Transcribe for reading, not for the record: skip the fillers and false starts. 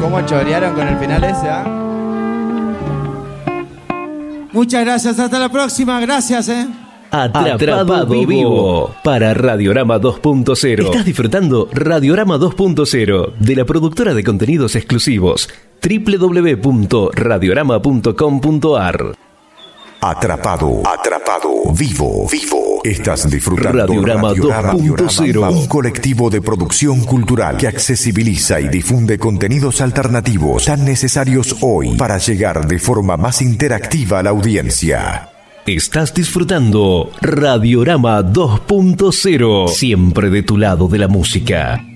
¿Cómo chorearon con el final ese, ah? Muchas gracias, hasta la próxima, gracias, Atrapado Vivo para Radiorama 2.0. Estás disfrutando Radiorama 2.0 de la productora de contenidos exclusivos www.radiorama.com.ar. Atrapado Vivo. Estás disfrutando Radiorama 2.0, un colectivo de producción cultural que accesibiliza y difunde contenidos alternativos tan necesarios hoy para llegar de forma más interactiva a la audiencia. Estás disfrutando Radiorama 2.0, siempre de tu lado de la música.